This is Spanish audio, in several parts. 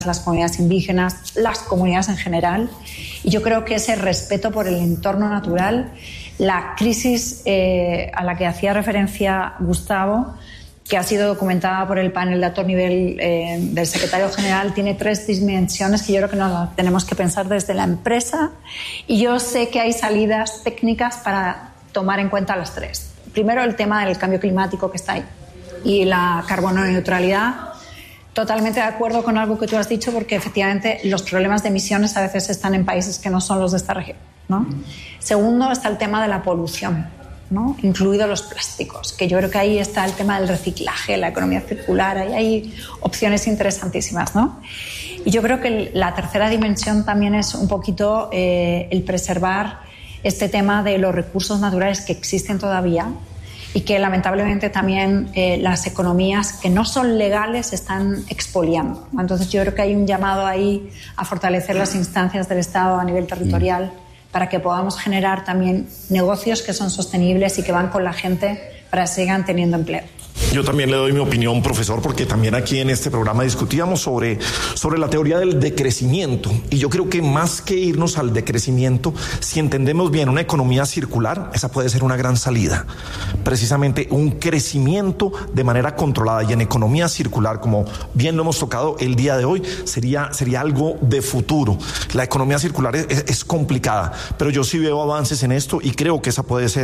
las comunidades indígenas, las comunidades en general. Y yo creo que ese respeto por el entorno natural, la crisis a la que hacía referencia Gustavo, que ha sido documentada por el panel de alto nivel del secretario general, tiene 3 dimensiones que yo creo que nos tenemos que pensar desde la empresa, y yo sé que hay salidas técnicas para tomar en cuenta las 3. Primero, el tema del cambio climático que está ahí y la carbono neutralidad. Totalmente de acuerdo con algo que tú has dicho, porque efectivamente los problemas de emisiones a veces están en países que no son los de esta región, ¿no? Segundo, está el tema de la polución, ¿no? Incluidos los plásticos, que yo creo que ahí está el tema del reciclaje, la economía circular, ahí hay opciones interesantísimas, ¿no? Y yo creo que la tercera dimensión también es un poquito el preservar este tema de los recursos naturales que existen todavía y que lamentablemente también las economías que no son legales están expoliando, ¿no? Entonces yo creo que hay un llamado ahí a fortalecer las instancias del Estado a nivel territorial para que podamos generar también negocios que son sostenibles y que van con la gente para que sigan teniendo empleo. Yo también le doy mi opinión, profesor, porque también aquí en este programa discutíamos sobre la teoría del decrecimiento. Y yo creo que más que irnos al decrecimiento, si entendemos bien una economía circular, esa puede ser una gran salida. Precisamente un crecimiento de manera controlada. Y en economía circular, como bien lo hemos tocado el día de hoy, sería algo de futuro. La economía circular es complicada, pero yo sí veo avances en esto y creo que esa puede ser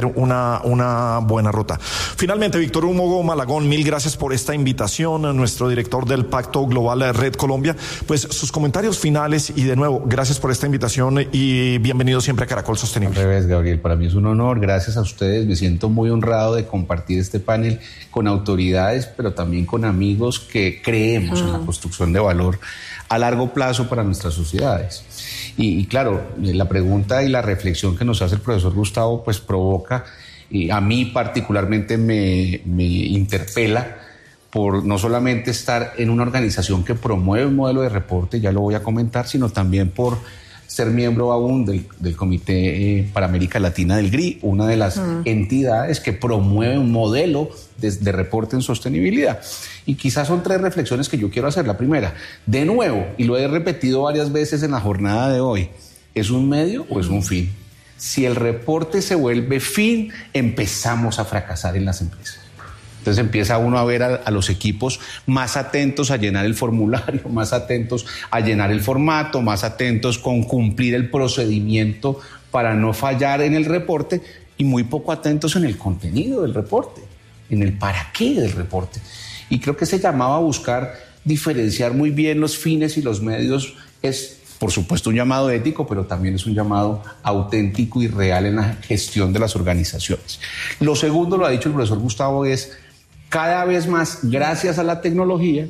una buena ruta. Finalmente, Víctor Hugo Malagón, mil gracias por esta invitación, a nuestro director del Pacto Global de Red Colombia. Pues sus comentarios finales y de nuevo, gracias por esta invitación y bienvenido siempre a Caracol Sostenible. Al revés, Gabriel, para mí es un honor, gracias a ustedes, me siento muy honrado de compartir este panel con autoridades, pero también con amigos que creemos en la construcción de valor a largo plazo para nuestras sociedades. Y claro, la pregunta y la reflexión que nos hace el profesor Gustavo pues provoca, y a mí particularmente me interpela por no solamente estar en una organización que promueve un modelo de reporte, ya lo voy a comentar, sino también por ser miembro aún del Comité para América Latina del GRI, una de las entidades que promueve un modelo de reporte en sostenibilidad. Y quizás son 3 reflexiones que yo quiero hacer. La primera, de nuevo, y lo he repetido varias veces en la jornada de hoy, ¿es un medio o es un fin? Si el reporte se vuelve fin, empezamos a fracasar en las empresas. Entonces empieza uno a ver a los equipos más atentos a llenar el formulario, más atentos a llenar el formato, más atentos con cumplir el procedimiento para no fallar en el reporte y muy poco atentos en el contenido del reporte, en el para qué del reporte. Y creo que ese llamado a buscar diferenciar muy bien los fines y los medios es, por supuesto, un llamado ético, pero también es un llamado auténtico y real en la gestión de las organizaciones. Lo segundo, lo ha dicho el profesor Gustavo, es cada vez más, gracias a la tecnología,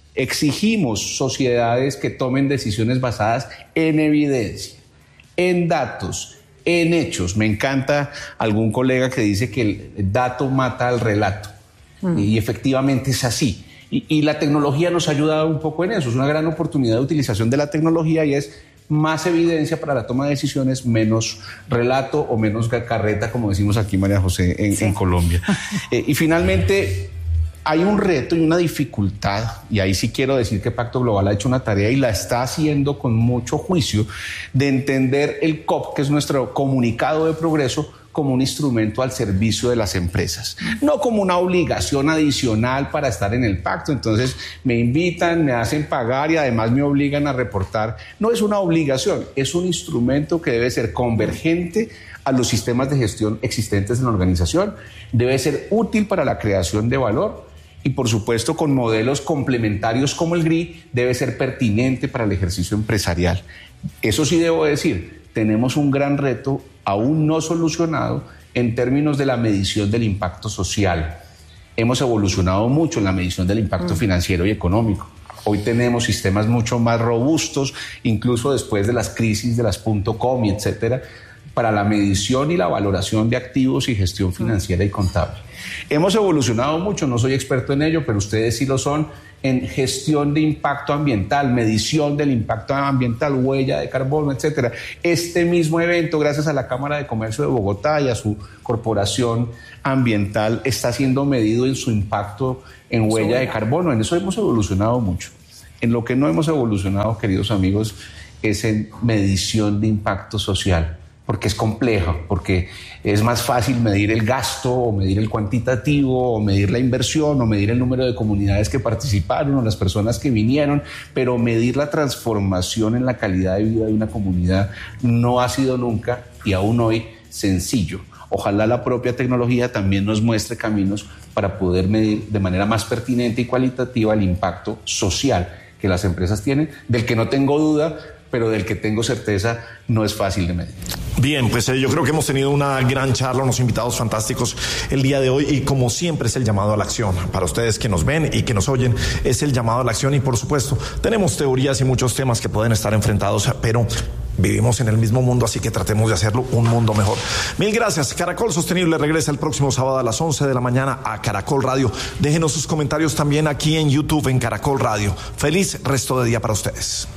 exigimos sociedades que tomen decisiones basadas en evidencia, en datos, en hechos. Me encanta algún colega que dice que el dato mata al relato. Y efectivamente es así. Y la tecnología nos ha ayudado un poco en eso. Es una gran oportunidad de utilización de la tecnología y es más evidencia para la toma de decisiones, menos relato o menos carreta, como decimos aquí, María José, en Colombia. Y finalmente, hay un reto y una dificultad, y ahí sí quiero decir que Pacto Global ha hecho una tarea y la está haciendo con mucho juicio, de entender el COP, que es nuestro comunicado de progreso, como un instrumento al servicio de las empresas, no como una obligación adicional para estar en el pacto. Entonces me invitan, me hacen pagar y además me obligan a reportar. No es una obligación, es un instrumento que debe ser convergente a los sistemas de gestión existentes en la organización, debe ser útil para la creación de valor y, por supuesto, con modelos complementarios como el GRI, debe ser pertinente para el ejercicio empresarial. Eso sí debo decir, tenemos un gran reto aún no solucionado en términos de la medición del impacto social. Hemos evolucionado mucho en la medición del impacto financiero y económico. Hoy tenemos sistemas mucho más robustos, incluso después de las crisis de las .com y etcétera, para la medición y la valoración de activos y gestión financiera y contable. Hemos evolucionado mucho, no soy experto en ello, pero ustedes sí lo son, en gestión de impacto ambiental, medición del impacto ambiental, huella de carbono, etcétera. Este mismo evento, gracias a la Cámara de Comercio de Bogotá y a su corporación ambiental, está siendo medido en su impacto en huella de carbono. En eso hemos evolucionado mucho. En lo que no hemos evolucionado, queridos amigos, es en medición de impacto social, porque es complejo, porque es más fácil medir el gasto, o medir el cuantitativo, o medir la inversión, o medir el número de comunidades que participaron, o las personas que vinieron, pero medir la transformación en la calidad de vida de una comunidad no ha sido nunca, y aún hoy, sencillo. Ojalá la propia tecnología también nos muestre caminos para poder medir de manera más pertinente y cualitativa el impacto social que las empresas tienen, del que no tengo duda, pero del que tengo certeza no es fácil de medir. Bien, pues yo creo que hemos tenido una gran charla, unos invitados fantásticos el día de hoy, y como siempre es el llamado a la acción. Para ustedes que nos ven y que nos oyen, es el llamado a la acción, y por supuesto tenemos teorías y muchos temas que pueden estar enfrentados, pero vivimos en el mismo mundo, así que tratemos de hacerlo un mundo mejor. Mil gracias. Caracol Sostenible regresa el próximo sábado a las 11 de la mañana a Caracol Radio. Déjenos sus comentarios también aquí en YouTube, en Caracol Radio. Feliz resto de día para ustedes.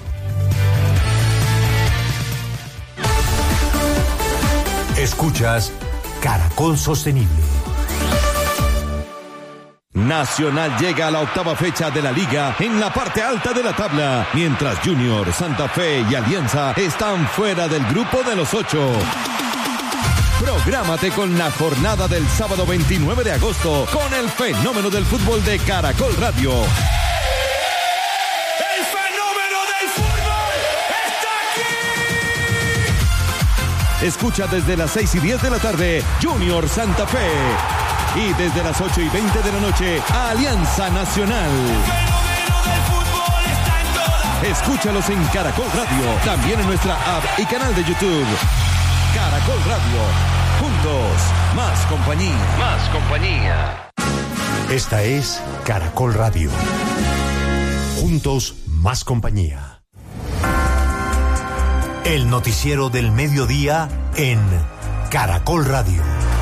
Escuchas Caracol Sostenible. Nacional llega a la octava fecha de la liga en la parte alta de la tabla, mientras Junior, Santa Fe y Alianza están fuera del grupo de los 8. Prográmate con la jornada del sábado 29 de agosto con el fenómeno del fútbol de Caracol Radio. Escucha desde las 6:10 de la tarde Junior Santa Fe, y desde las 8:20 de la noche Alianza Nacional. Escúchalos en Caracol Radio, también en nuestra app y canal de YouTube. Caracol Radio, juntos, más compañía. Más compañía. Esta es Caracol Radio. Juntos, más compañía. El noticiero del mediodía en Caracol Radio.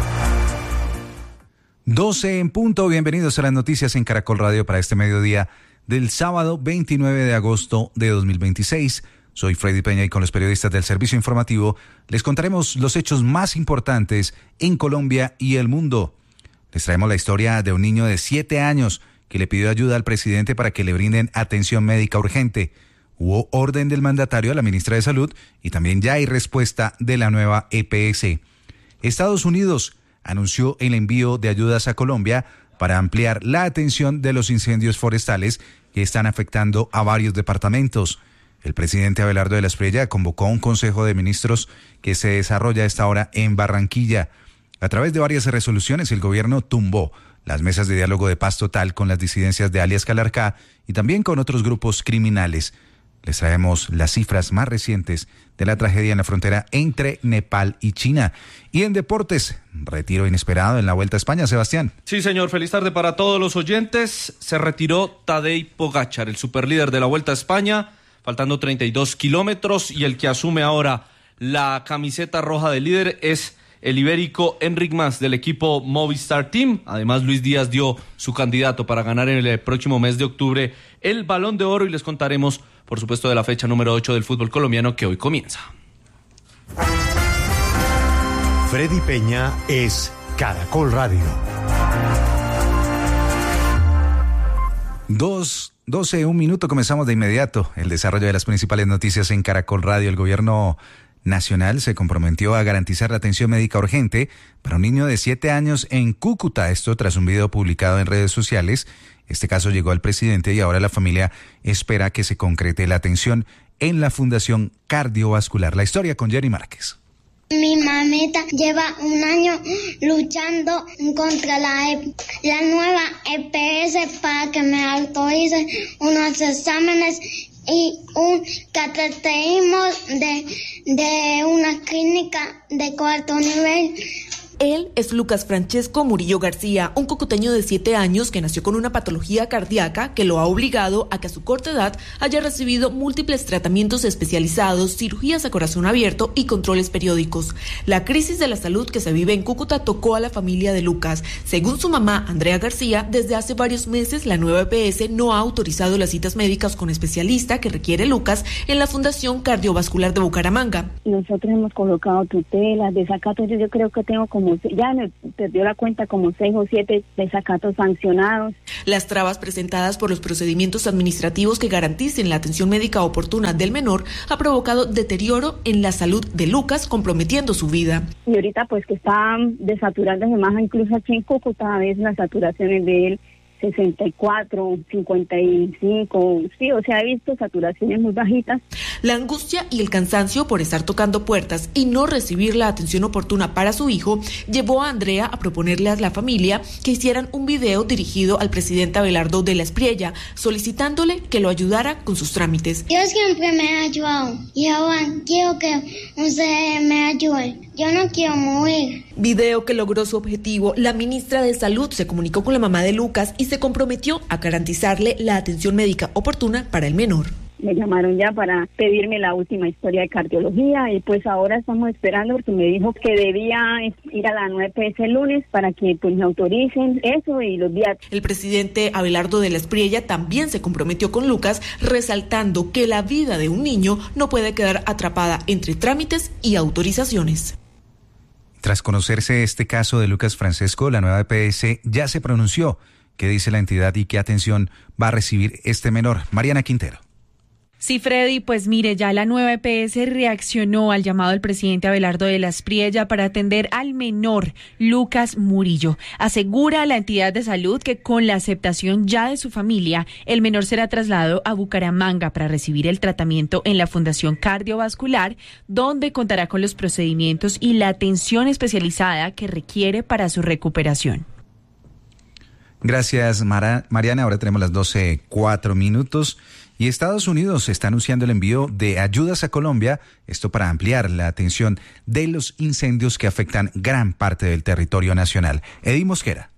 12 en punto. Bienvenidos a las noticias en Caracol Radio para este mediodía del sábado 29 de agosto de 2026. Soy Freddy Peña y con los periodistas del Servicio Informativo les contaremos los hechos más importantes en Colombia y el mundo. Les traemos la historia de un niño de 7 años que le pidió ayuda al presidente para que le brinden atención médica urgente. Hubo orden del mandatario a la ministra de Salud y también ya hay respuesta de la nueva EPS. Estados Unidos anunció el envío de ayudas a Colombia para ampliar la atención de los incendios forestales que están afectando a varios departamentos. El presidente Abelardo de la Espriella convocó un consejo de ministros que se desarrolla a esta hora en Barranquilla. A través de varias resoluciones, el gobierno tumbó las mesas de diálogo de paz total con las disidencias de alias Calarcá y también con otros grupos criminales. Les traemos las cifras más recientes de la tragedia en la frontera entre Nepal y China. Y en deportes, retiro inesperado en la Vuelta a España, Sebastián. Sí, señor, feliz tarde para todos los oyentes. Se retiró Tadej Pogačar, el superlíder de la Vuelta a España, faltando 32 kilómetros, y el que asume ahora la camiseta roja del líder es el ibérico Enric Mas del equipo Movistar Team. Además, Luis Díaz dio su candidato para ganar en el próximo mes de octubre el Balón de Oro, y les contaremos, por supuesto, de la fecha número 8 del fútbol colombiano que hoy comienza. Freddy Peña es Caracol Radio. 12, un minuto, comenzamos de inmediato el desarrollo de las principales noticias en Caracol Radio. El gobierno nacional se comprometió a garantizar la atención médica urgente para un niño de 7 años en Cúcuta. Esto tras un video publicado en redes sociales. Este caso llegó al presidente y ahora la familia espera que se concrete la atención en la Fundación Cardiovascular. La historia con Jenny Márquez. Mi mamita lleva un año luchando contra la nueva EPS para que me autorice unos exámenes y un cateterismo de una clínica de 4º nivel. Él es Lucas Francesco Murillo García, un cucuteño de 7 años que nació con una patología cardíaca que lo ha obligado a que a su corta edad haya recibido múltiples tratamientos especializados, cirugías a corazón abierto y controles periódicos. La crisis de la salud que se vive en Cúcuta tocó a la familia de Lucas. Según su mamá, Andrea García, desde hace varios meses la nueva EPS no ha autorizado las citas médicas con especialista que requiere Lucas en la Fundación Cardiovascular de Bucaramanga. Nosotros hemos colocado tutelas, desacatos, yo creo que tengo como ya me perdió la cuenta como 6 o 7 desacatos sancionados. Las trabas presentadas por los procedimientos administrativos que garanticen la atención médica oportuna del menor ha provocado deterioro en la salud de Lucas, comprometiendo su vida. Y ahorita pues que está desaturándose más, incluso aquí en Cúcuta a veces las saturaciones de él 64, 55, sí, o sea, he visto saturaciones muy bajitas. La angustia y el cansancio por estar tocando puertas y no recibir la atención oportuna para su hijo llevó a Andrea a proponerle a la familia que hicieran un video dirigido al presidente Abelardo de la Espriella, solicitándole que lo ayudara con sus trámites. Yo siempre me he ayudado y ahora quiero que usted me ayude. Yo no quiero morir. Video que logró su objetivo. La ministra de Salud se comunicó con la mamá de Lucas y se comprometió a garantizarle la atención médica oportuna para el menor. Me llamaron ya para pedirme la última historia de cardiología y pues ahora estamos esperando porque me dijo que debía ir a la nueva EPS el lunes para que pues me autoricen eso y los días. El presidente Abelardo de la Espriella también se comprometió con Lucas, resaltando que la vida de un niño no puede quedar atrapada entre trámites y autorizaciones. Tras conocerse este caso de Lucas Francesco, la nueva EPS ya se pronunció. ¿Qué dice la entidad y qué atención va a recibir este menor? Mariana Quintero. Sí, Freddy, pues mire, ya la nueva EPS reaccionó al llamado del presidente Abelardo de la Espriella para atender al menor Lucas Murillo. Asegura la entidad de salud que con la aceptación ya de su familia, el menor será trasladado a Bucaramanga para recibir el tratamiento en la Fundación Cardiovascular, donde contará con los procedimientos y la atención especializada que requiere para su recuperación. Gracias, Mariana. Ahora tenemos las 12:04. Y Estados Unidos está anunciando el envío de ayudas a Colombia, esto para ampliar la atención de los incendios que afectan gran parte del territorio nacional. Eddie Mosquera.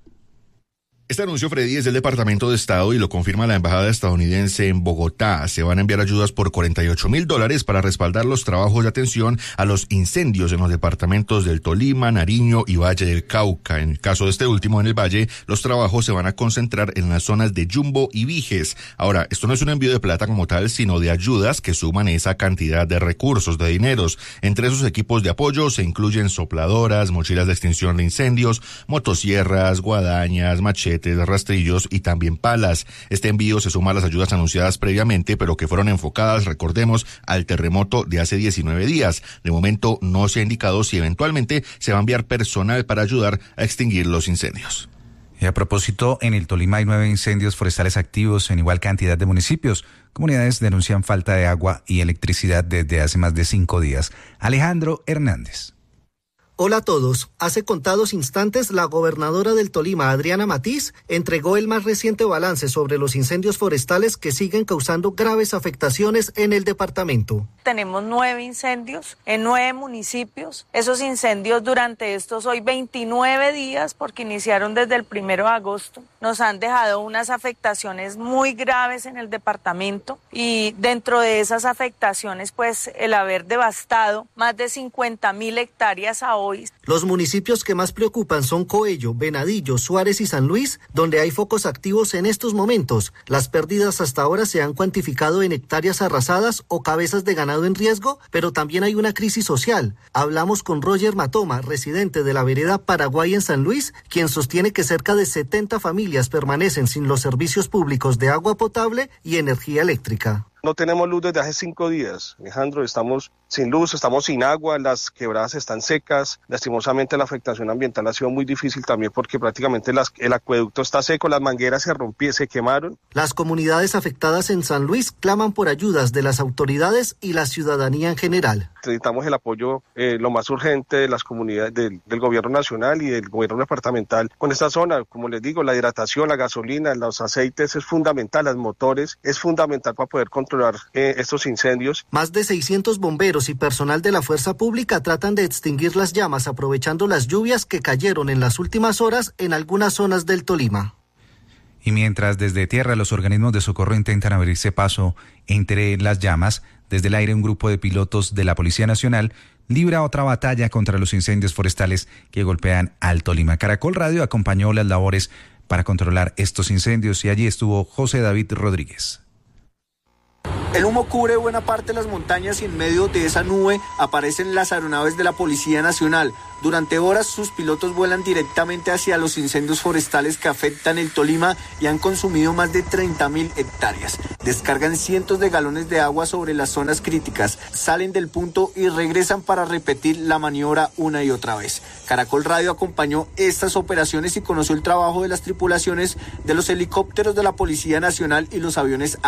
Este anuncio, Freddy, es del Departamento de Estado y lo confirma la Embajada estadounidense en Bogotá. Se van a enviar ayudas por $48.000 para respaldar los trabajos de atención a los incendios en los departamentos del Tolima, Nariño y Valle del Cauca. En el caso de este último, en el Valle, los trabajos se van a concentrar en las zonas de Yumbo y Viges. Ahora, esto no es un envío de plata como tal, sino de ayudas que suman esa cantidad de recursos, de dineros. Entre esos equipos de apoyo se incluyen sopladoras, mochilas de extinción de incendios, motosierras, guadañas, machetes, rastrillos y también palas. Este envío se suma a las ayudas anunciadas previamente, pero que fueron enfocadas, recordemos, al terremoto de hace 19 días. De momento no se ha indicado si eventualmente se va a enviar personal para ayudar a extinguir los incendios. Y a propósito, en el Tolima hay 9 incendios forestales activos en igual cantidad de municipios. Comunidades denuncian falta de agua y electricidad desde hace más de 5 días. Alejandro Hernández. Hola a todos. Hace contados instantes, la gobernadora del Tolima, Adriana Matiz, entregó el más reciente balance sobre los incendios forestales que siguen causando graves afectaciones en el departamento. Tenemos 9 incendios en 9 municipios. Esos incendios durante estos hoy 29 días, porque iniciaron desde el 1 de agosto, nos han dejado unas afectaciones muy graves en el departamento y dentro de esas afectaciones, pues el haber devastado más de 50.000 hectáreas a hoy. Los municipios que más preocupan son Coello, Venadillo, Suárez y San Luis, donde hay focos activos en estos momentos. Las pérdidas hasta ahora se han cuantificado en hectáreas arrasadas o cabezas de ganado en riesgo, pero también hay una crisis social. Hablamos con Roger Matoma, residente de la vereda Paraguay en San Luis, quien sostiene que cerca de 70 familias permanecen sin los servicios públicos de agua potable y energía eléctrica. No tenemos luz desde hace 5 días, Alejandro, estamos sin luz, estamos sin agua, las quebradas están secas, lastimosamente la afectación ambiental ha sido muy difícil también porque prácticamente el acueducto está seco, las mangueras se quemaron. Las comunidades afectadas en San Luis claman por ayudas de las autoridades y la ciudadanía en general. Necesitamos el apoyo lo más urgente de las comunidades del gobierno nacional y del gobierno departamental con esta zona. Como les digo, la hidratación, la gasolina, los aceites es fundamental, los motores es fundamental para poder controlar estos incendios. Más de 600 bomberos y personal de la fuerza pública tratan de extinguir las llamas aprovechando las lluvias que cayeron en las últimas horas en algunas zonas del Tolima. Y mientras desde tierra los organismos de socorro intentan abrirse paso entre las llamas, desde el aire un grupo de pilotos de la Policía Nacional libra otra batalla contra los incendios forestales que golpean al Tolima. Caracol Radio acompañó las labores para controlar estos incendios y allí estuvo José David Rodríguez. El humo cubre buena parte de las montañas y en medio de esa nube aparecen las aeronaves de la Policía Nacional. Durante horas sus pilotos vuelan directamente hacia los incendios forestales que afectan el Tolima y han consumido más de 30.000 hectáreas. Descargan cientos de galones de agua sobre las zonas críticas, salen del punto y regresan para repetir la maniobra una y otra vez. Caracol Radio acompañó estas operaciones y conoció el trabajo de las tripulaciones de los helicópteros de la Policía Nacional y los aviones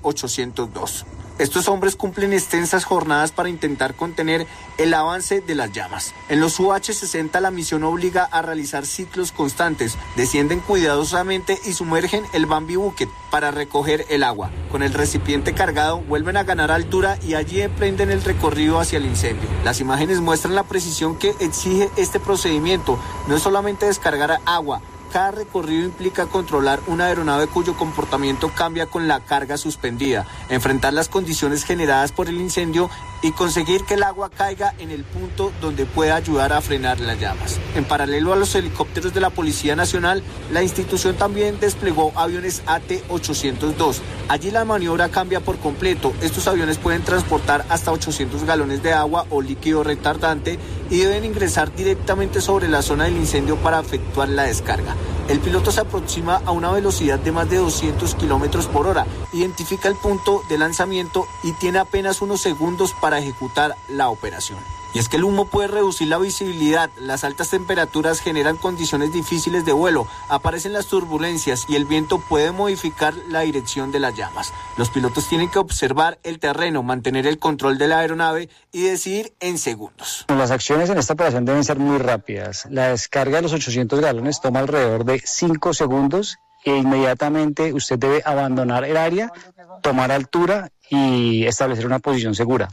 AT-802. Estos hombres cumplen extensas jornadas para intentar contener el avance de las llamas. En los UH-60 la misión obliga a realizar ciclos constantes. Descienden cuidadosamente y sumergen el Bambi Bucket para recoger el agua. Con el recipiente cargado vuelven a ganar altura y allí emprenden el recorrido hacia el incendio. Las imágenes muestran la precisión que exige este procedimiento. No es solamente descargar agua. Cada recorrido implica controlar una aeronave cuyo comportamiento cambia con la carga suspendida, enfrentar las condiciones generadas por el incendio y conseguir que el agua caiga en el punto donde pueda ayudar a frenar las llamas. En paralelo a los helicópteros de la Policía Nacional, la institución también desplegó aviones AT-802. Allí la maniobra cambia por completo. Estos aviones pueden transportar hasta 800 galones de agua o líquido retardante y deben ingresar directamente sobre la zona del incendio para efectuar la descarga. El piloto se aproxima a una velocidad de más de 200 kilómetros por hora, identifica el punto de lanzamiento y tiene apenas unos segundos para ejecutar la operación. Y es que el humo puede reducir la visibilidad, las altas temperaturas generan condiciones difíciles de vuelo, aparecen las turbulencias y el viento puede modificar la dirección de las llamas. Los pilotos tienen que observar el terreno, mantener el control de la aeronave y decidir en segundos. Las acciones en esta operación deben ser muy rápidas. La descarga de los 800 galones toma alrededor de 5 segundos e inmediatamente usted debe abandonar el área, tomar altura y establecer una posición segura.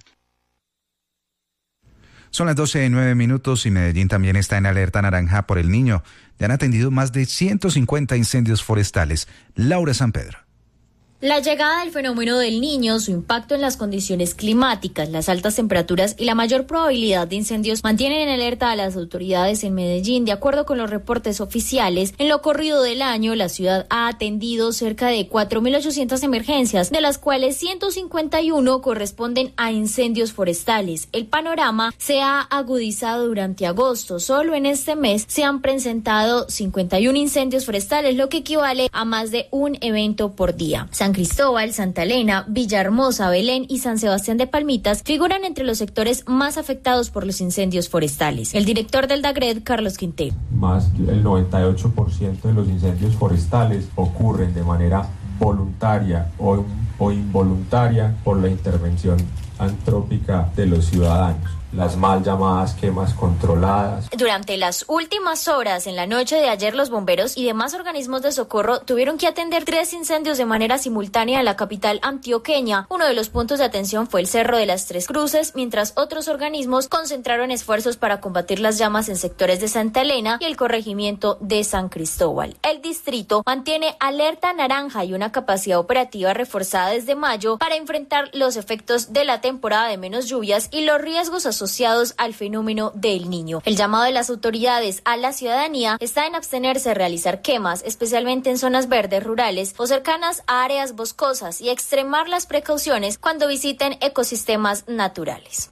Son las 12:09 y Medellín también está en alerta naranja por el Niño. Ya han atendido más de 150 incendios forestales. Laura San Pedro. La llegada del fenómeno del Niño, su impacto en las condiciones climáticas, las altas temperaturas y la mayor probabilidad de incendios mantienen en alerta a las autoridades en Medellín. De acuerdo con los reportes oficiales, en lo corrido del año, la ciudad ha atendido cerca de 4.800 emergencias, de las cuales 151 corresponden a incendios forestales. El panorama se ha agudizado durante agosto. Solo en este mes se han presentado 51 incendios forestales, lo que equivale a más de un evento por día. San Cristóbal, Santa Elena, Villahermosa, Belén y San Sebastián de Palmitas figuran entre los sectores más afectados por los incendios forestales. El director del DAGRED, Carlos Quintero. Más del 98% de los incendios forestales ocurren de manera voluntaria o involuntaria por la intervención antrópica de los ciudadanos. Las mal llamadas quemas controladas. Durante las últimas horas en la noche de ayer, los bomberos y demás organismos de socorro tuvieron que atender 3 incendios de manera simultánea en la capital antioqueña. Uno de los puntos de atención fue el Cerro de las Tres Cruces, mientras otros organismos concentraron esfuerzos para combatir las llamas en sectores de Santa Elena y el corregimiento de San Cristóbal. El distrito mantiene alerta naranja y una capacidad operativa reforzada desde mayo para enfrentar los efectos de la temporada de menos lluvias y los riesgos asociados al fenómeno del Niño. El llamado de las autoridades a la ciudadanía está en abstenerse de realizar quemas, especialmente en zonas verdes rurales o cercanas a áreas boscosas, y extremar las precauciones cuando visiten ecosistemas naturales.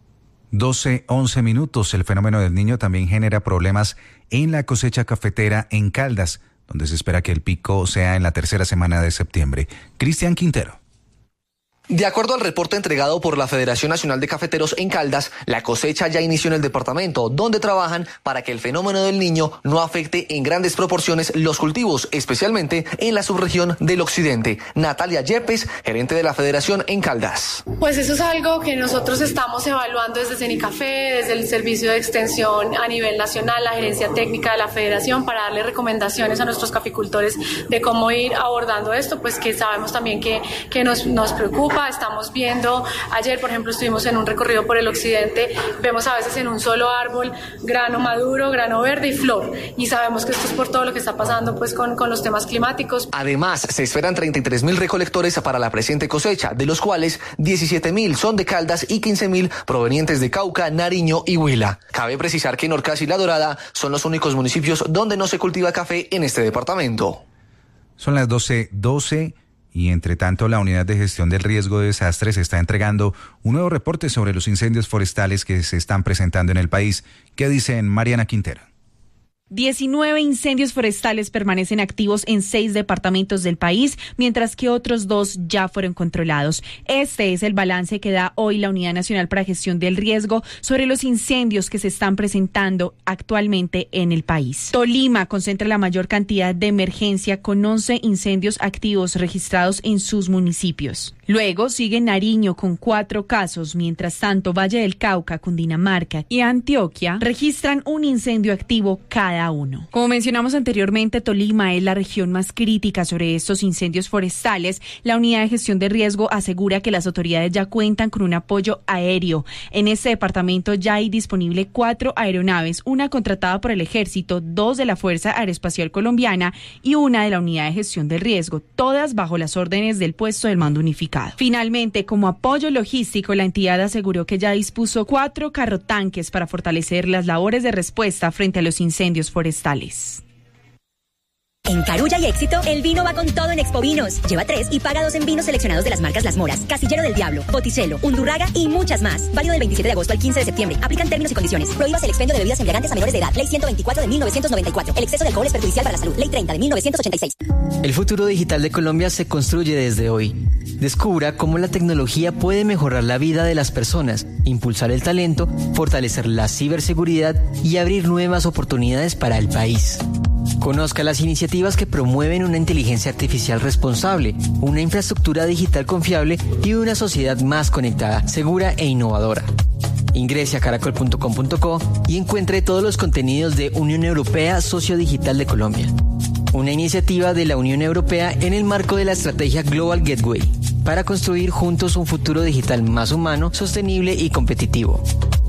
12:11. El fenómeno del Niño también genera problemas en la cosecha cafetera en Caldas, donde se espera que el pico sea en la tercera semana de septiembre. Cristian Quintero. De acuerdo al reporte entregado por la Federación Nacional de Cafeteros en Caldas, la cosecha ya inició en el departamento, donde trabajan para que el fenómeno del Niño no afecte en grandes proporciones los cultivos, especialmente en la subregión del occidente. Natalia Yepes, gerente de la Federación en Caldas. Pues eso es algo que nosotros estamos evaluando desde Cenicafé, desde el Servicio de Extensión a nivel nacional, la gerencia técnica de la Federación, para darle recomendaciones a nuestros caficultores de cómo ir abordando esto, pues que sabemos también que nos preocupa. Estamos viendo, ayer por ejemplo estuvimos en un recorrido por el occidente, vemos a veces en un solo árbol grano maduro, grano verde y flor, y sabemos que esto es por todo lo que está pasando pues con los temas climáticos. Además, se esperan 33.000 recolectores para la presente cosecha, de los cuales 17.000 son de Caldas y 15.000 provenientes de Cauca, Nariño y Huila. Cabe precisar que Norcas y La Dorada son los únicos municipios donde no se cultiva café en este departamento. Son las 12:12 Y entre tanto, la Unidad de Gestión del Riesgo de Desastres está entregando un nuevo reporte sobre los incendios forestales que se están presentando en el país. ¿Qué dicen Mariana Quintero? 19 incendios forestales permanecen activos en 6 departamentos del país, mientras que otros 2 ya fueron controlados. Este es el balance que da hoy la Unidad Nacional para Gestión del Riesgo sobre los incendios que se están presentando actualmente en el país. Tolima concentra la mayor cantidad de emergencia con 11 incendios activos registrados en sus municipios. Luego sigue Nariño con 4 casos, mientras tanto Valle del Cauca, Cundinamarca y Antioquia registran un incendio activo cada uno. Como mencionamos anteriormente, Tolima es la región más crítica sobre estos incendios forestales. La Unidad de Gestión de Riesgo asegura que las autoridades ya cuentan con un apoyo aéreo. En este departamento ya hay disponible 4 aeronaves, una contratada por el Ejército, 2 de la Fuerza Aeroespacial Colombiana y una de la Unidad de Gestión del Riesgo, todas bajo las órdenes del puesto del Mando Unificado. Finalmente, como apoyo logístico, la entidad aseguró que ya dispuso 4 carrotanques para fortalecer las labores de respuesta frente a los incendios forestales. En Carulla y Éxito, el vino va con todo en Expovinos. Lleva 3 y paga 2 en vinos seleccionados de las marcas Las Moras, Casillero del Diablo, Botticello, Undurraga y muchas más. Válido del 27 de agosto al 15 de septiembre. Aplican términos y condiciones. Prohíbas el expendio de bebidas embriagantes a menores de edad. Ley 124 de 1994. El exceso de alcohol es perjudicial para la salud. Ley 30 de 1986. El futuro digital de Colombia se construye desde hoy. Descubra cómo la tecnología puede mejorar la vida de las personas, impulsar el talento, fortalecer la ciberseguridad y abrir nuevas oportunidades para el país. Conozca las iniciativas que promueven una inteligencia artificial responsable, una infraestructura digital confiable y una sociedad más conectada, segura e innovadora. Ingrese a caracol.com.co y encuentre todos los contenidos de Unión Europea Socio Digital de Colombia. Una iniciativa de la Unión Europea en el marco de la estrategia Global Gateway, para construir juntos un futuro digital más humano, sostenible y competitivo.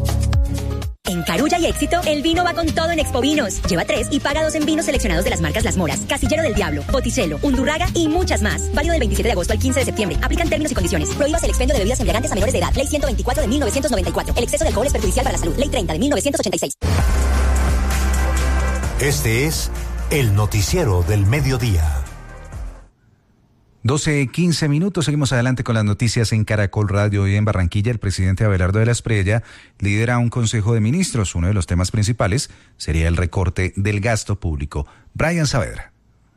En Carulla y Éxito, el vino va con todo en Expovinos. Lleva 3 y paga 2 en vinos seleccionados de las marcas Las Moras, Casillero del Diablo, Botticello, Undurraga y muchas más. Válido del 27 de agosto al 15 de septiembre. Aplican términos y condiciones. Prohíbas el expendio de bebidas embriagantes a menores de edad. Ley 124 de 1994. El exceso de alcohol es perjudicial para la salud. Ley 30 de 1986. Este es el noticiero del mediodía. 12:15 minutos, seguimos adelante con las noticias en Caracol Radio. Hoy en Barranquilla, el presidente Abelardo de la Espriella lidera un consejo de ministros. Uno de los temas principales sería el recorte del gasto público. Brian Saavedra.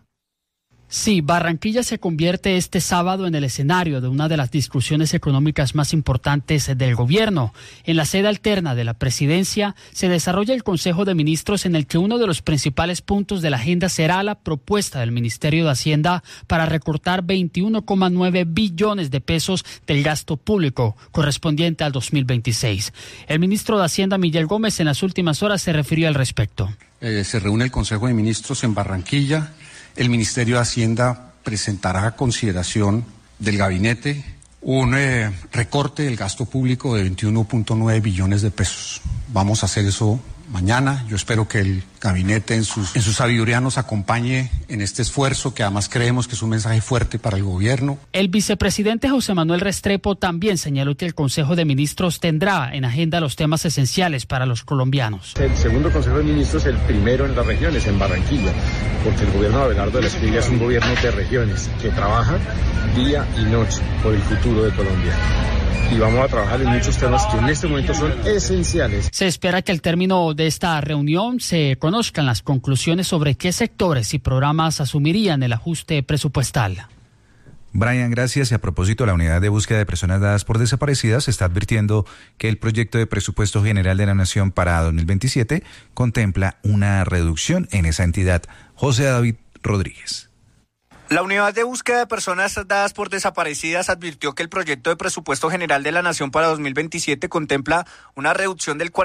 Sí, Barranquilla se convierte este sábado en el escenario de una de las discusiones económicas más importantes del gobierno. En la sede alterna de la presidencia se desarrolla el Consejo de Ministros, en el que uno de los principales puntos de la agenda será la propuesta del Ministerio de Hacienda para recortar 21,9 billones de pesos del gasto público correspondiente al 2026. El ministro de Hacienda, Miguel Gómez, en las últimas horas se refirió al respecto. Se reúne el Consejo de Ministros en Barranquilla. El Ministerio de Hacienda presentará a consideración del gabinete un recorte del gasto público de 21,9 billones de pesos. Vamos a hacer eso mañana. Yo espero que el gabinete en su sabiduría nos acompañe en este esfuerzo, que además creemos que es un mensaje fuerte para el gobierno. El vicepresidente José Manuel Restrepo también señaló que el Consejo de Ministros tendrá en agenda los temas esenciales para los colombianos. El segundo Consejo de Ministros, el primero en las regiones, en Barranquilla, porque el gobierno de Abelardo de la Espriella es un gobierno de regiones que trabaja día y noche por el futuro de Colombia. Y vamos a trabajar en muchos temas que en este momento son esenciales. Se espera que al término de esta reunión se conozcan las conclusiones sobre qué sectores y programas asumirían el ajuste presupuestal. Brian, gracias. Y a propósito, la Unidad de Búsqueda de Personas Dadas por Desaparecidas está advirtiendo que el proyecto de presupuesto general de la Nación para 2027 contempla una reducción en esa entidad. José David Rodríguez. La Unidad de Búsqueda de Personas Dadas por Desaparecidas advirtió que el proyecto de presupuesto general de la Nación para 2027 contempla una reducción del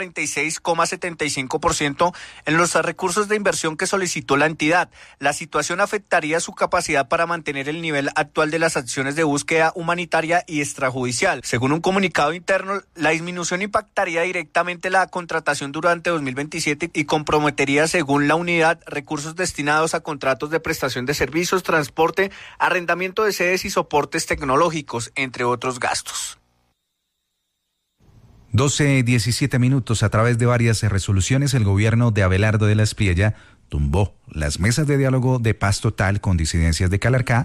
46,75% en los recursos de inversión que solicitó la entidad. La situación afectaría su capacidad para mantener el nivel actual de las acciones de búsqueda humanitaria y extrajudicial. Según un comunicado interno, la disminución impactaría directamente la contratación durante 2027 y comprometería, según la unidad, recursos destinados a contratos de prestación de servicios, transporte, arrendamiento de sedes y soportes tecnológicos, entre otros gastos. 12:17 minutos. A través de varias resoluciones, el gobierno de Abelardo de la Espriella tumbó las mesas de diálogo de paz total con disidencias de Calarcá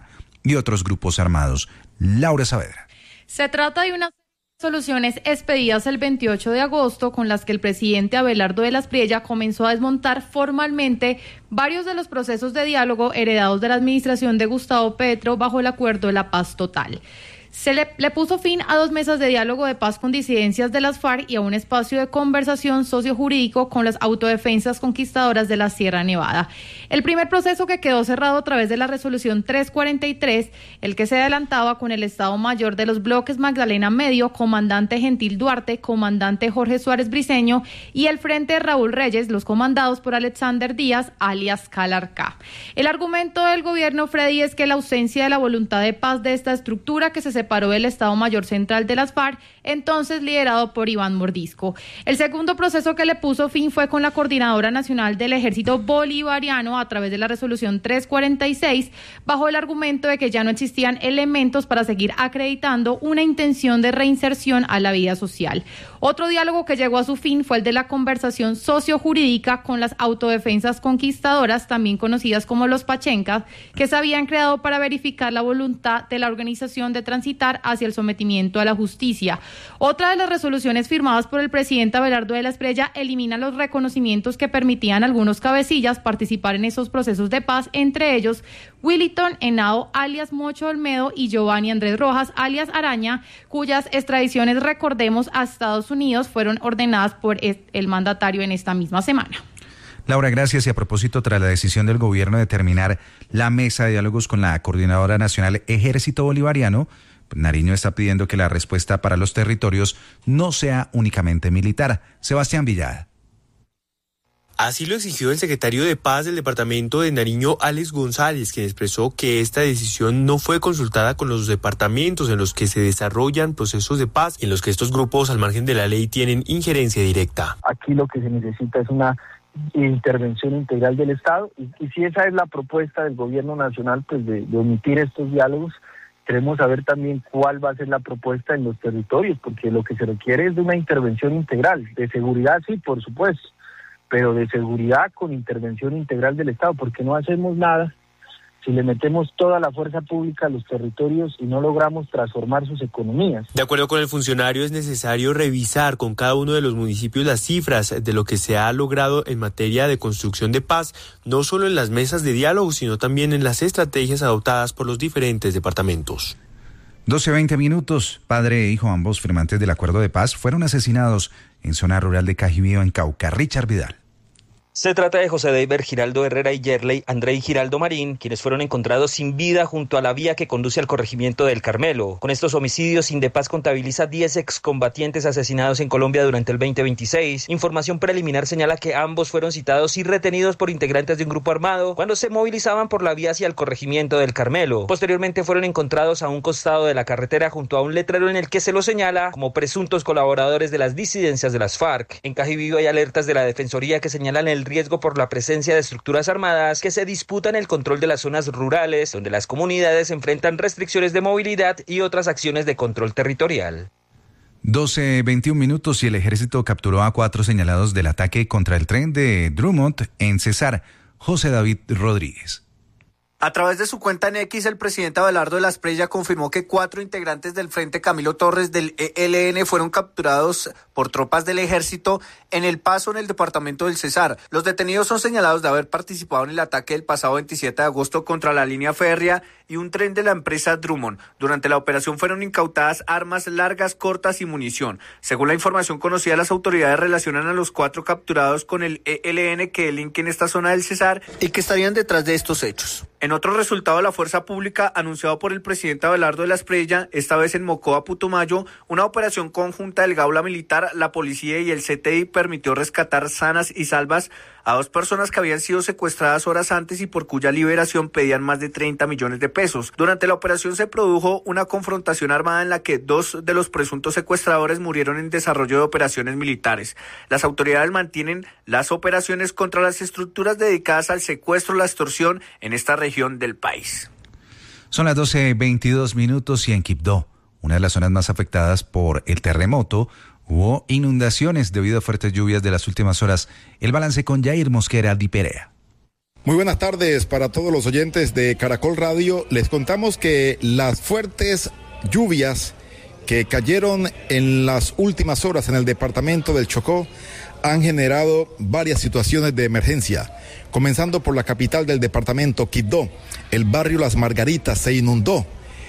y otros grupos armados. Laura Saavedra. Se trata de unas soluciones expedidas el 28 de agosto con las que el presidente Abelardo de las Priella comenzó a desmontar formalmente varios de los procesos de diálogo heredados de la administración de Gustavo Petro bajo el Acuerdo de la Paz Total. Se le puso fin a 2 mesas de diálogo de paz con disidencias de las FARC y a un espacio de conversación sociojurídico con las autodefensas conquistadoras de la Sierra Nevada. El primer proceso que quedó cerrado a través de la resolución 343, el que se adelantaba con el Estado Mayor de los bloques Magdalena Medio, comandante Gentil Duarte, comandante Jorge Suárez Briceño y el Frente de Raúl Reyes, los comandados por Alexander Díaz, alias Calarcá. El argumento del gobierno, Freddy, es que la ausencia de la voluntad de paz de esta estructura que se separó del Estado Mayor Central de las FARC, entonces liderado por Iván Mordisco. El segundo proceso que le puso fin fue con la Coordinadora Nacional del Ejército Bolivariano a través de la resolución 346, bajo el argumento de que ya no existían elementos para seguir acreditando una intención de reinserción a la vida social. Otro diálogo que llegó a su fin fue el de la conversación sociojurídica con las autodefensas conquistadoras, también conocidas como los Pachencas, que se habían creado para verificar la voluntad de la organización de transitar hacia el sometimiento a la justicia. Otra de las resoluciones firmadas por el presidente Abelardo de las Priella elimina los reconocimientos que permitían a algunos cabecillas participar en esos procesos de paz, entre ellos Willington Henao, alias Mocho Olmedo, y Giovanni Andrés Rojas, alias Araña, cuyas extradiciones, recordemos, a Estados Unidos fueron ordenadas por el mandatario en esta misma semana. Laura, gracias. Y a propósito, tras la decisión del gobierno de terminar la mesa de diálogos con la Coordinadora Nacional Ejército Bolivariano, Nariño está pidiendo que la respuesta para los territorios no sea únicamente militar. Sebastián Villada. Así lo exigió el secretario de Paz del departamento de Nariño, Alex González, quien expresó que esta decisión no fue consultada con los departamentos en los que se desarrollan procesos de paz y en los que estos grupos, al margen de la ley, tienen injerencia directa. Aquí lo que se necesita es una intervención integral del Estado y si esa es la propuesta del gobierno nacional, pues de omitir estos diálogos, queremos saber también cuál va a ser la propuesta en los territorios, porque lo que se requiere es de una intervención integral, de seguridad sí, por supuesto, pero de seguridad con intervención integral del Estado, porque no hacemos nada si le metemos toda la fuerza pública a los territorios y no logramos transformar sus economías. De acuerdo con el funcionario, es necesario revisar con cada uno de los municipios las cifras de lo que se ha logrado en materia de construcción de paz, no solo en las mesas de diálogo, sino también en las estrategias adoptadas por los diferentes departamentos. 12:20 minutos. Padre e hijo, ambos firmantes del acuerdo de paz, fueron asesinados en zona rural de Cajibío, en Cauca. Richard Vidal. Se trata de José Deiber Giraldo Herrera y Yerley Andrei Giraldo Marín, quienes fueron encontrados sin vida junto a la vía que conduce al corregimiento del Carmelo. Con estos homicidios, Indepaz contabiliza 10 excombatientes asesinados en Colombia durante el 2026. Información preliminar señala que ambos fueron citados y retenidos por integrantes de un grupo armado cuando se movilizaban por la vía hacia el corregimiento del Carmelo. Posteriormente fueron encontrados a un costado de la carretera junto a un letrero en el que se los señala como presuntos colaboradores de las disidencias de las FARC. En Cajibío hay alertas de la Defensoría que señalan el riesgo por la presencia de estructuras armadas que se disputan el control de las zonas rurales, donde las comunidades enfrentan restricciones de movilidad y otras acciones de control territorial. 12:21 minutos y el ejército capturó a 4 señalados del ataque contra el tren de Drummond en Cesar. José David Rodríguez. A través de su cuenta en X, el presidente Abelardo de las Priella confirmó que 4 integrantes del Frente Camilo Torres del ELN fueron capturados por tropas del ejército en El Paso, en el departamento del Cesar. Los detenidos son señalados de haber participado en el ataque del pasado 27 de agosto contra la línea férrea y un tren de la empresa Drummond. Durante la operación fueron incautadas armas largas, cortas y munición. Según la información conocida, las autoridades relacionan a los 4 capturados con el ELN que delinquen en esta zona del Cesar y que estarían detrás de estos hechos. En otro resultado de la fuerza pública anunciado por el presidente Abelardo de las Priella, esta vez en Mocoa, Putumayo, una operación conjunta del Gaula Militar, la policía y el CTI permitió rescatar sanas y salvas a 2 personas que habían sido secuestradas horas antes y por cuya liberación pedían más de 30 millones de pesos. Durante la operación se produjo una confrontación armada en la que 2 de los presuntos secuestradores murieron en desarrollo de operaciones militares. Las autoridades mantienen las operaciones contra las estructuras dedicadas al secuestro y la extorsión en esta región del país. Son las 12:22 minutos y en Quibdó, una de las zonas más afectadas por el terremoto, hubo inundaciones debido a fuertes lluvias de las últimas horas. El balance con Jair Mosquera Di Perea. Muy buenas tardes para todos los oyentes de Caracol Radio. Les contamos que las fuertes lluvias que cayeron en las últimas horas en el departamento del Chocó han generado varias situaciones de emergencia, comenzando por la capital del departamento, Quibdó. El barrio Las Margaritas se inundó.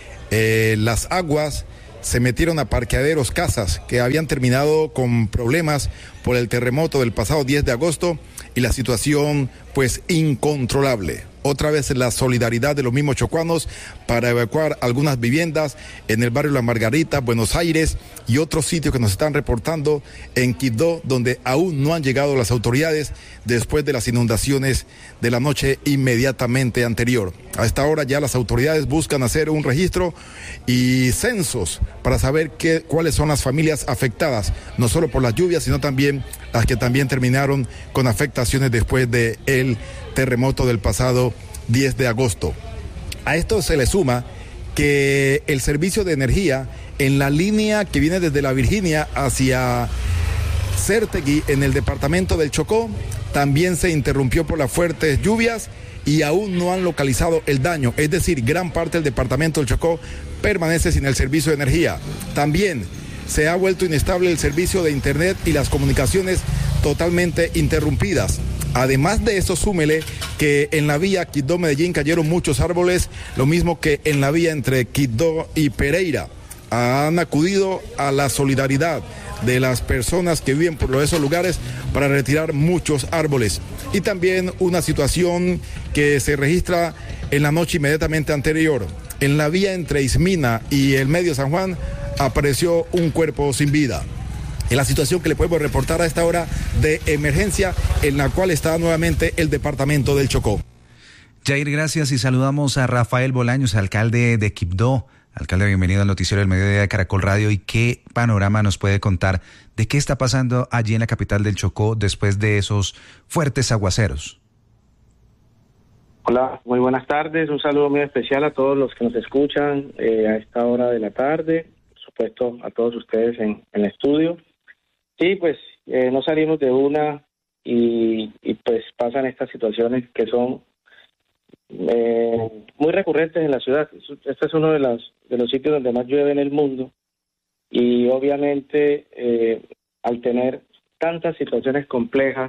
Las aguas se metieron a parqueaderos, casas que habían terminado con problemas por el terremoto del pasado 10 de agosto y la situación pues incontrolable. Otra vez la solidaridad de los mismos chocuanos para evacuar algunas viviendas en el barrio La Margarita, Buenos Aires y otros sitios que nos están reportando en Quibdó, donde aún no han llegado las autoridades después de las inundaciones de la noche inmediatamente anterior. A esta hora ya las autoridades buscan hacer un registro y censos para saber cuáles son las familias afectadas, no solo por las lluvias, sino también las que también terminaron con afectaciones después del terremoto del pasado 10 de agosto. A esto se le suma que el servicio de energía en la línea que viene desde la Virginia hacia Cértegui en el departamento del Chocó también se interrumpió por las fuertes lluvias y aún no han localizado el daño, es decir, gran parte del departamento del Chocó permanece sin el servicio de energía. También se ha vuelto inestable el servicio de internet y las comunicaciones totalmente interrumpidas. Además de eso, súmele que en la vía Quibdó-Medellín cayeron muchos árboles, lo mismo que en la vía entre Quibdó y Pereira. Han acudido a la solidaridad de las personas que viven por esos lugares para retirar muchos árboles. Y también una situación que se registra en la noche inmediatamente anterior. En la vía entre Ismina y el Medio San Juan apareció un cuerpo sin vida. En la situación que le podemos reportar a esta hora de emergencia en la cual está nuevamente el departamento del Chocó. Jair, gracias, y saludamos a Rafael Bolaños, alcalde de Quibdó. Alcalde, bienvenido al noticiero del Mediodía de Caracol Radio. ¿Y qué panorama nos puede contar de qué está pasando allí en la capital del Chocó después de esos fuertes aguaceros? Hola, muy buenas tardes. Un saludo muy especial a todos los que nos escuchan a esta hora de la tarde. Por supuesto, a todos ustedes en el estudio. Sí, pues no salimos de una y pues pasan estas situaciones que son muy recurrentes en la ciudad. Este es uno de los sitios donde más llueve en el mundo y obviamente al tener tantas situaciones complejas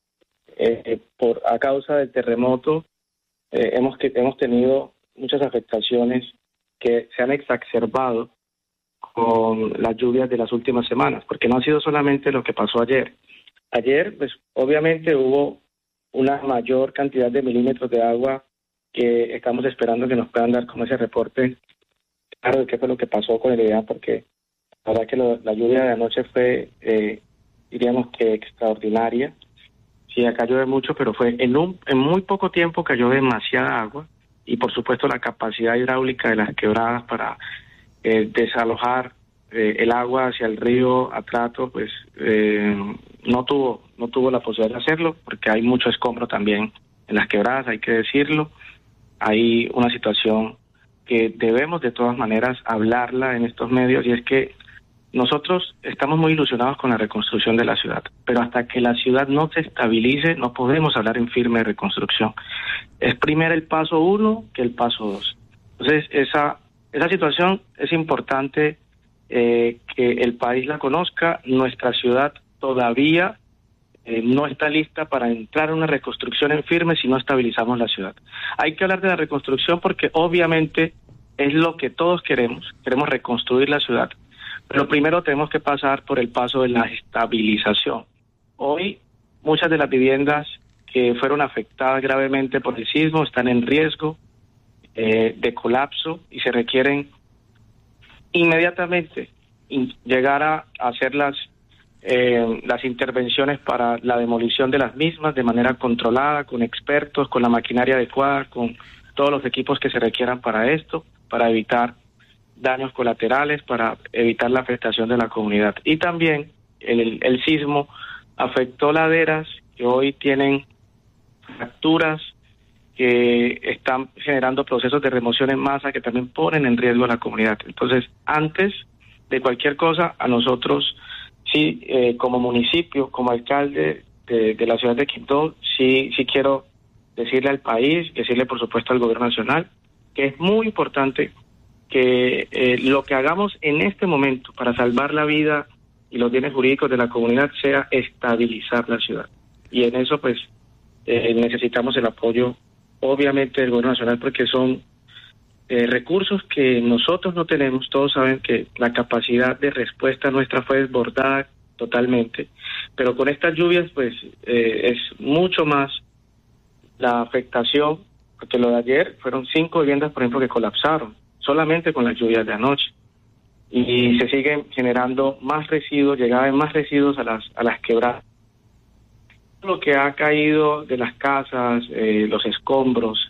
a causa del terremoto hemos tenido muchas afectaciones que se han exacerbado con las lluvias de las últimas semanas, porque no ha sido solamente lo que pasó ayer. Ayer, pues obviamente hubo una mayor cantidad de milímetros de agua que estamos esperando que nos puedan dar como ese reporte claro de qué fue lo que pasó con el IDEA, porque la verdad que la lluvia de anoche fue, diríamos que extraordinaria. Sí, acá llueve mucho, pero fue en muy poco tiempo cayó demasiada agua y por supuesto la capacidad hidráulica de las quebradas para desalojar el agua hacia el río Atrato, pues no tuvo la posibilidad de hacerlo porque hay mucho escombro también en las quebradas, hay que decirlo. Hay una situación que debemos de todas maneras hablarla en estos medios y es que nosotros estamos muy ilusionados con la reconstrucción de la ciudad, pero hasta que la ciudad no se estabilice no podemos hablar en firme de reconstrucción. Es primero el paso 1 que el paso 2. Entonces esa situación es importante que el país la conozca. Nuestra ciudad todavía no está lista para entrar en una reconstrucción en firme si no estabilizamos la ciudad. Hay que hablar de la reconstrucción porque obviamente es lo que todos queremos reconstruir la ciudad. Pero primero tenemos que pasar por el paso de la estabilización. Hoy muchas de las viviendas que fueron afectadas gravemente por el sismo están en riesgo de colapso y se requieren inmediatamente llegar a hacer las intervenciones para la demolición de las mismas de manera controlada, con expertos, con la maquinaria adecuada, con todos los equipos que se requieran para esto, para evitar daños colaterales, para evitar la afectación de la comunidad. Y también el sismo afectó laderas que hoy tienen fracturas, que están generando procesos de remoción en masa que también ponen en riesgo a la comunidad. Entonces, antes de cualquier cosa, a nosotros, sí, como municipio, como alcalde de la ciudad de Quibdó, sí quiero decirle al país, decirle por supuesto al gobierno nacional, que es muy importante que lo que hagamos en este momento para salvar la vida y los bienes jurídicos de la comunidad sea estabilizar la ciudad. Y en eso pues necesitamos el apoyo obviamente del gobierno nacional, porque son recursos que nosotros no tenemos. Todos saben que la capacidad de respuesta nuestra fue desbordada totalmente, pero con estas lluvias pues es mucho más la afectación, porque lo de ayer fueron 5 viviendas, por ejemplo, que colapsaron solamente con las lluvias de anoche, y se siguen generando más residuos, llegaban más residuos a las quebradas. Lo que ha caído de las casas, los escombros,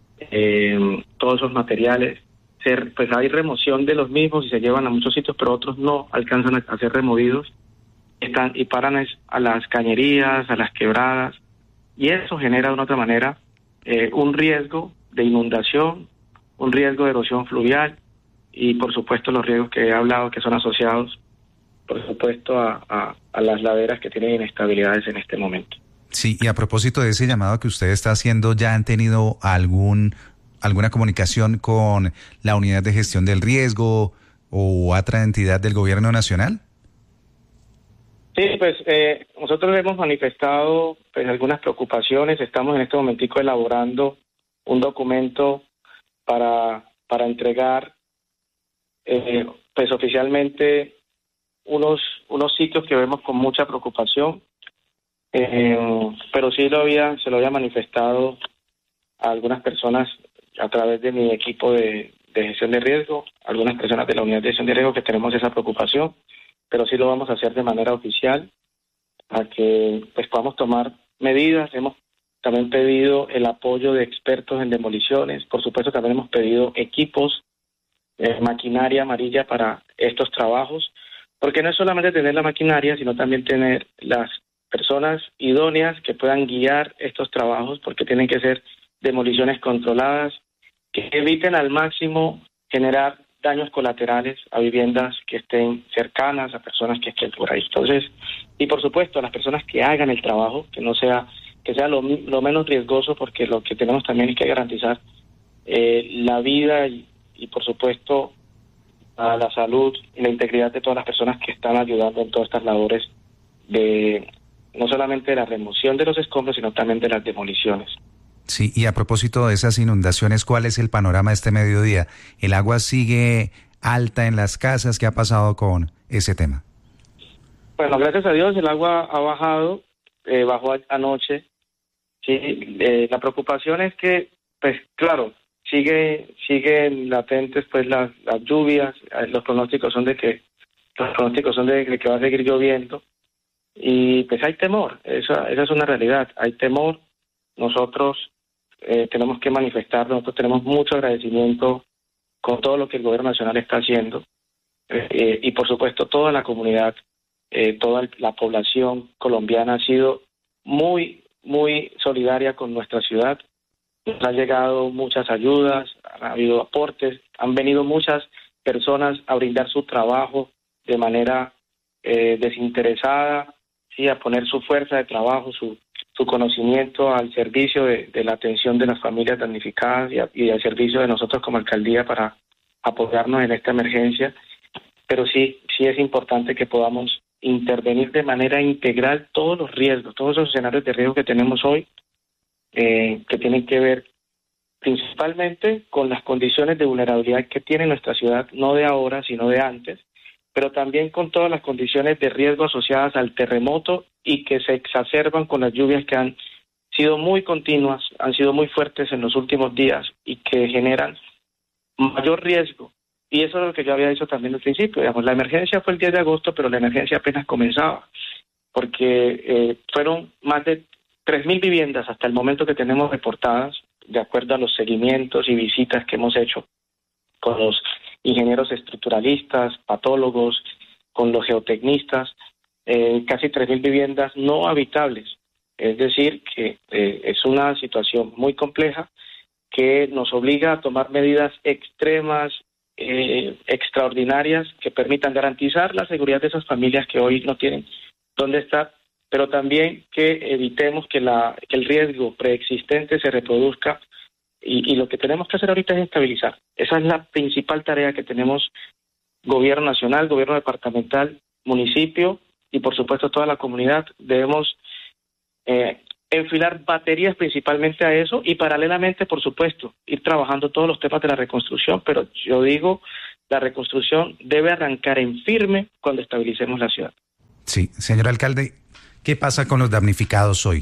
todos esos materiales, pues hay remoción de los mismos y se llevan a muchos sitios, pero otros no alcanzan a ser removidos, y paran a las cañerías, a las quebradas, y eso genera de una otra manera un riesgo de inundación, un riesgo de erosión fluvial, y por supuesto los riesgos que he hablado, que son asociados por supuesto a las laderas que tienen inestabilidades en este momento. Sí, y a propósito de ese llamado que usted está haciendo, ¿ya han tenido alguna comunicación con la Unidad de Gestión del Riesgo o otra entidad del Gobierno Nacional? Sí, pues nosotros hemos manifestado pues algunas preocupaciones. Estamos en este momentico elaborando un documento para entregar pues oficialmente unos sitios que vemos con mucha preocupación, pero sí se lo había manifestado a algunas personas a través de mi equipo de gestión de riesgo, algunas personas de la unidad de gestión de riesgo, que tenemos esa preocupación, pero sí lo vamos a hacer de manera oficial para que pues podamos tomar medidas. Hemos también pedido el apoyo de expertos en demoliciones, por supuesto también hemos pedido equipos, maquinaria amarilla para estos trabajos, porque no es solamente tener la maquinaria, sino también tener las personas idóneas que puedan guiar estos trabajos, porque tienen que ser demoliciones controladas, que eviten al máximo generar daños colaterales a viviendas que estén cercanas, a personas que estén por ahí. Entonces, y por supuesto a las personas que hagan el trabajo, que sea lo menos riesgoso, porque lo que tenemos también es que garantizar la vida y por supuesto a la salud y la integridad de todas las personas que están ayudando en todas estas labores de no solamente de la remoción de los escombros, sino también de las demoliciones. Sí, y a propósito de esas inundaciones, ¿cuál es el panorama este mediodía? ¿El agua sigue alta en las casas? ¿Qué ha pasado con ese tema? Bueno, gracias a Dios el agua ha bajado, bajó anoche. Sí, la preocupación es que, pues claro, siguen latentes pues las lluvias. Los pronósticos son de que va a seguir lloviendo, y pues hay temor. Esa es una realidad, hay temor. Nosotros tenemos que manifestar, nosotros tenemos mucho agradecimiento con todo lo que el gobierno nacional está haciendo, y por supuesto toda la comunidad, toda la población colombiana ha sido muy, muy solidaria con nuestra ciudad. Nos han llegado muchas ayudas, ha habido aportes, han venido muchas personas a brindar su trabajo de manera desinteresada, sí, a poner su fuerza de trabajo, su conocimiento al servicio de la atención de las familias damnificadas y al servicio de nosotros como alcaldía para apoyarnos en esta emergencia. Pero sí es importante que podamos intervenir de manera integral todos los riesgos, todos esos escenarios de riesgo que tenemos hoy, que tienen que ver principalmente con las condiciones de vulnerabilidad que tiene nuestra ciudad, no de ahora, sino de antes, pero también con todas las condiciones de riesgo asociadas al terremoto y que se exacerban con las lluvias que han sido muy continuas, han sido muy fuertes en los últimos días y que generan mayor riesgo. Y eso es lo que yo había dicho también al principio. Digamos, la emergencia fue el 10 de agosto, pero la emergencia apenas comenzaba, porque fueron más de 3.000 viviendas hasta el momento que tenemos reportadas, de acuerdo a los seguimientos y visitas que hemos hecho con los ingenieros estructuralistas, patólogos, con los geotecnistas, casi 3.000 viviendas no habitables. Es decir, que es una situación muy compleja que nos obliga a tomar medidas extremas, extraordinarias, que permitan garantizar la seguridad de esas familias que hoy no tienen dónde estar, pero también que evitemos que el riesgo preexistente se reproduzca y lo que tenemos que hacer ahorita es estabilizar. Esa es la principal tarea que tenemos gobierno nacional, gobierno departamental, municipio y por supuesto toda la comunidad. Debemos enfilar baterías principalmente a eso y paralelamente, por supuesto, ir trabajando todos los temas de la reconstrucción, pero yo digo, la reconstrucción debe arrancar en firme cuando estabilicemos la ciudad. Sí, señor alcalde, ¿qué pasa con los damnificados hoy?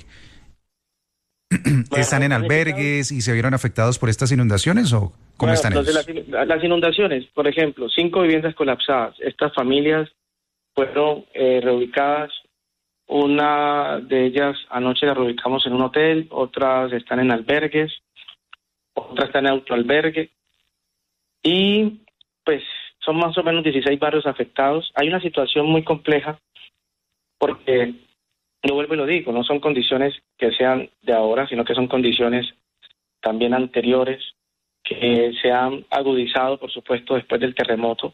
¿Están en albergues y se vieron afectados por estas inundaciones o cómo están ellos? Las inundaciones, por ejemplo, 5 viviendas colapsadas. Estas familias fueron reubicadas. Una de ellas anoche la reubicamos en un hotel, otras están en albergues, otras están en autoalbergue y pues son más o menos 16 barrios afectados. Hay una situación muy compleja porque, lo vuelvo y lo digo, no son condiciones que sean de ahora, sino que son condiciones también anteriores que se han agudizado, por supuesto, después del terremoto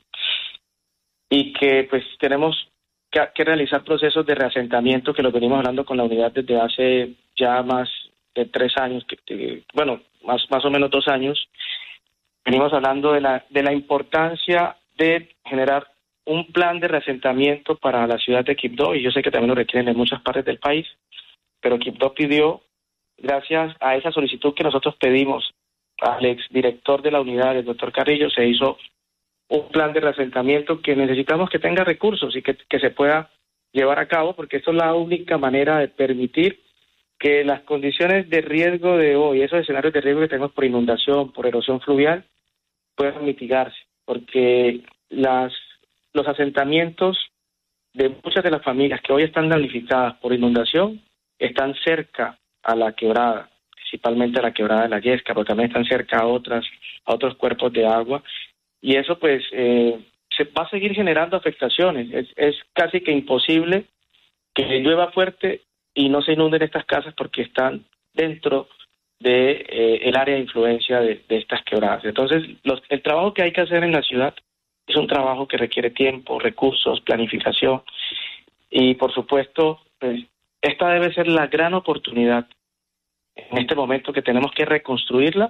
y que pues tenemos que realizar procesos de reasentamiento que lo venimos hablando con la unidad desde hace ya más de 3 años, más o menos 2 años. Venimos hablando de la importancia de generar un plan de reasentamiento para la ciudad de Quibdó, y yo sé que también lo requieren en muchas partes del país, pero Quibdó pidió, gracias a esa solicitud que nosotros pedimos al exdirector de la unidad, el doctor Carrillo, se hizo un plan de reasentamiento que necesitamos que tenga recursos y que se pueda llevar a cabo, porque esto es la única manera de permitir que las condiciones de riesgo de hoy, esos escenarios de riesgo que tenemos por inundación, por erosión fluvial, puedan mitigarse, porque los asentamientos de muchas de las familias que hoy están damnificadas por inundación están cerca a la quebrada, principalmente a la quebrada de la Yesca, pero también están cerca a otros cuerpos de agua. Y eso pues se va a seguir generando afectaciones. Es casi que imposible que llueva fuerte y no se inunden estas casas porque están dentro de el área de influencia de estas quebradas. Entonces, el trabajo que hay que hacer en la ciudad es un trabajo que requiere tiempo, recursos, planificación y, por supuesto, pues, esta debe ser la gran oportunidad en este momento que tenemos que reconstruirla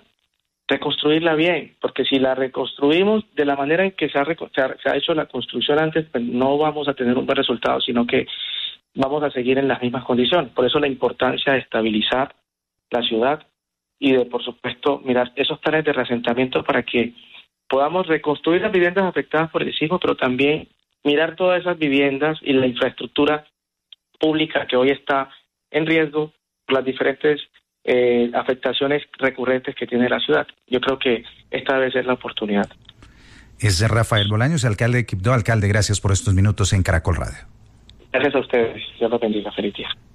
bien, porque si la reconstruimos de la manera en que se ha hecho la construcción antes, pues no vamos a tener un buen resultado, sino que vamos a seguir en las mismas condiciones. Por eso la importancia de estabilizar la ciudad y de, por supuesto, mirar esos planes de reasentamiento para que podamos reconstruir las viviendas afectadas por el sismo, pero también mirar todas esas viviendas y la infraestructura pública que hoy está en riesgo por las diferentes afectaciones recurrentes que tiene la ciudad. Yo creo que esta debe ser la oportunidad. Es Rafael Bolaños, alcalde de Quibdó. Alcalde, gracias por estos minutos en Caracol Radio. Gracias a ustedes. Dios los bendiga. Feliz día.